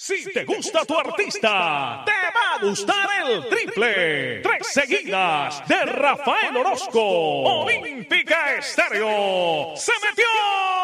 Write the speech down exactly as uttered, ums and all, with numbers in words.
Si te gusta tu artista, te va a gustar el triple. Tres seguidas de Rafael Orozco. Olímpica Estéreo. Se metió.